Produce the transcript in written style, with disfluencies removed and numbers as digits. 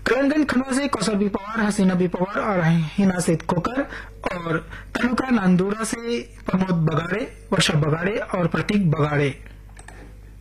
कल्याणगंज खंडवा से कौशल बी पवार, हसीना बी पवार और हिना सेठ खोकर, और तनुका नांदूरा से प्रमोद बगाड़े, वर्षा बगाड़े और प्रतीक बगाड़े।